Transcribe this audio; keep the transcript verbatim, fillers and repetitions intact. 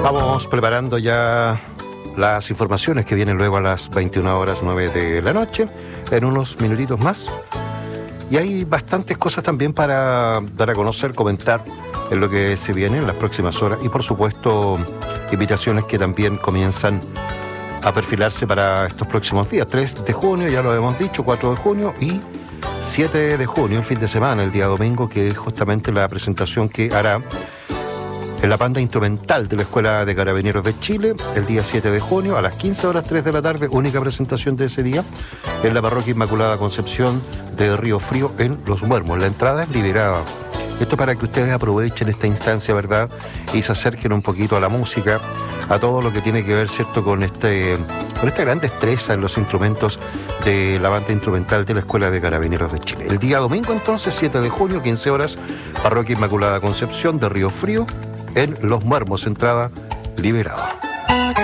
Vamos preparando ya las informaciones que vienen luego a las veintiuna horas nueve de la noche, en unos minutitos más. Y hay bastantes cosas también para dar a conocer, comentar en lo que se viene en las próximas horas. Y por supuesto, invitaciones que también comienzan a perfilarse para estos próximos días. tres de junio, ya lo hemos dicho, cuatro de junio y siete de junio, el fin de semana, el día domingo, que es justamente la presentación que hará en la banda instrumental de la Escuela de Carabineros de Chile, el día siete de junio, a las quince horas tres de la tarde, única presentación de ese día, en la Parroquia Inmaculada Concepción de Río Frío, en Los Muermos. La entrada es liberada. Esto para que ustedes aprovechen esta instancia, ¿verdad? Y se acerquen un poquito a la música, a todo lo que tiene que ver, ¿cierto?, con este con esta gran destreza en los instrumentos de la banda instrumental de la Escuela de Carabineros de Chile. El día domingo, entonces, siete de junio, quince horas, Parroquia Inmaculada Concepción de Río Frío, en Los Muermos, entrada liberada.